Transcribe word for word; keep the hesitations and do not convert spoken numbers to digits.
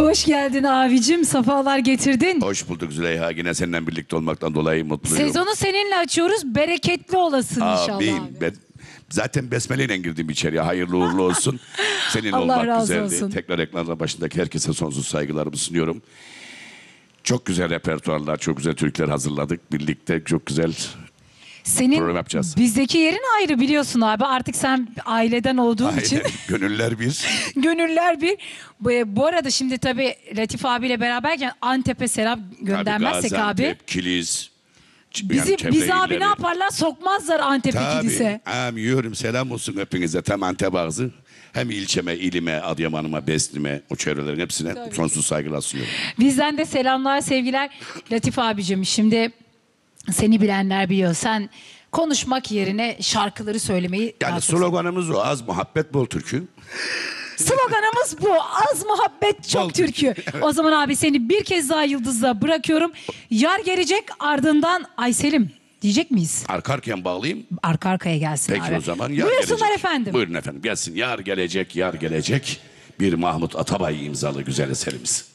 Hoş geldin abicim, safalar getirdin. Hoş bulduk Züleyha. Yine seninle birlikte olmaktan dolayı mutluyum. Sezonu seninle açıyoruz, bereketli olasın inşallah Amin. abi. Ben zaten besmeleyle girdim içeriye. Hayırlı uğurlu olsun. Senin Allah olmak razı güzeldi. olsun. Tekrar ekranlar başındaki herkese sonsuz saygılarımı sunuyorum. Çok güzel repertuarlar, çok güzel türküler hazırladık. Birlikte çok güzel Senin program yapacağız. bizdeki yerin ayrı biliyorsun abi. Artık sen aileden olduğun Aynen. için Gönüller bir. gönüller bir. Bu, bu arada şimdi tabii Latif abiyle beraberken Antep'e selam göndermezsek Tabii, abi. Gaziantep, Kilis. Bizi, çevre bizi abi illeri. ne yaparlar? Sokmazlar Antep'e kilise. Tabii. Am yiyorum. Selam olsun hepinize. Tam Antep ağzı. Hem ilçeme, ilime, Adıyaman'ıma, Besni'me, o çevrelerin hepsine Tabii. sonsuz saygılar sunuyorum. Bizden de selamlar, sevgiler. Latif abicim, şimdi seni bilenler biliyor. Sen konuşmak yerine şarkıları söylemeyi... daha Yani çok sloganımız o. Az muhabbet, bol türkü. Sloganımız bu. Az muhabbet, çok Bol türkü. türkü. O zaman abi seni bir kez daha Yıldız'la bırakıyorum. Yar gelecek, ardından Ayselim diyecek miyiz? Arka arkaya bağlayayım. Arka arkaya gelsin Peki abi. o zaman yar Buyursunlar gelecek. efendim. Buyurun efendim. Gelsin. Yar gelecek, yar gelecek. Bir Mahmut Atabay imzalı güzel eserimiz.